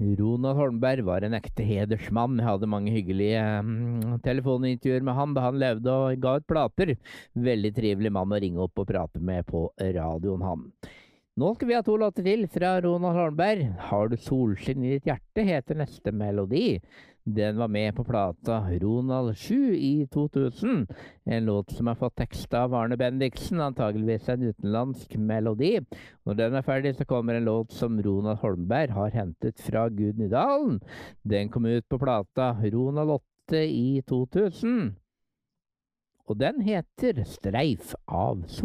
Ronald Holmberg var en ekte hedersmann. Jeg hadde mange hyggelige telefonintervjuer med han da han levde og ga ut plater. Veldig trivelig mann å ringe opp og prate med på radioen, han. Nå skal vi ha 2 låter til fra Ronald Holmberg. Har du solskinn i ditt hjerte heter neste melodi. Den var med på plata Ronald 7 i 2000. En låt som har fått tekst av Arne Bendiksen, antageligvis en utenlandsk melodi. Når den er ferdig så kommer en låt som Ronald Holmberg har hentet fra Gudnydalen. Den kom ut på plata Ronald 8 i 2000. Og den heter Streif av sol.